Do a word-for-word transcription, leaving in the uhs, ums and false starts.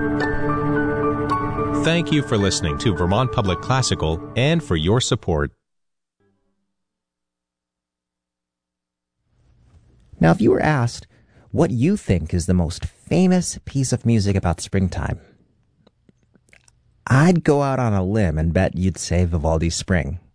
Thank you for listening to Vermont Public Classical and for your support. Now, if you were asked what you think is the most famous piece of music about springtime, I'd go out on a limb and bet you'd say Vivaldi's Spring.